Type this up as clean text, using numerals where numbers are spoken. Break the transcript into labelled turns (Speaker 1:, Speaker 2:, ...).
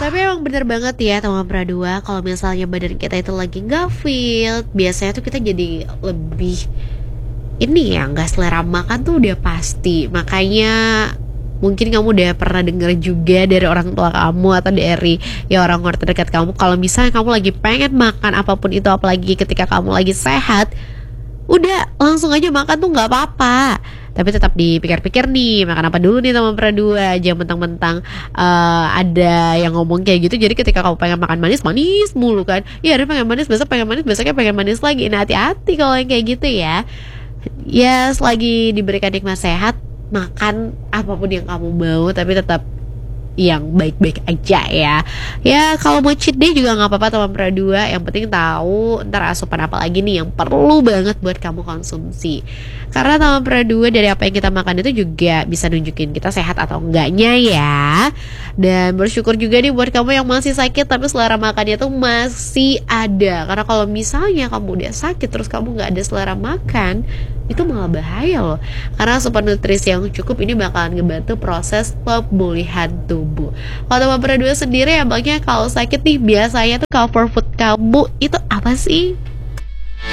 Speaker 1: Tapi emang bener banget ya teman Pradua, kalau misalnya badan kita itu lagi nggak fit, biasanya tuh kita jadi lebih ini ya, nggak selera makan tuh udah pasti. Makanya mungkin kamu udah pernah denger juga dari orang tua kamu atau dari ya orang-orang terdekat kamu, kalau misalnya kamu lagi pengen makan apapun itu, apalagi ketika kamu lagi sehat, udah langsung aja makan tuh nggak apa-apa. Tapi tetap dipikir-pikir nih, makan apa dulu nih teman Pradua. Jangan mentang-mentang ada yang ngomong kayak gitu, jadi ketika kamu pengen makan manis, manis mulu kan. Iya, hari pengen manis, besok pengen manis, besoknya pengen manis lagi. Nah, hati-hati kalau yang kayak gitu ya. Ya, selagi diberikan nikmat sehat, makan apapun yang kamu mau, tapi tetap yang baik-baik aja ya. Ya kalau mau cheat day juga nggak apa-apa teman Pradua. Yang penting tahu ntar asupan apa lagi nih yang perlu banget buat kamu konsumsi. Karena teman Pradua, dari apa yang kita makan itu juga bisa nunjukin kita sehat atau enggaknya ya. Dan bersyukur juga nih buat kamu yang masih sakit tapi selera makannya tuh masih ada. Karena kalau misalnya kamu udah sakit terus kamu nggak ada selera makan, itu malah bahaya loh. Karena asupan nutrisi yang cukup ini bakalan ngebantu proses pemulihan tubuh. Kalau teman Pradua sendiri, emangnya kalau sakit nih biasanya tuh comfort food kamu itu apa sih?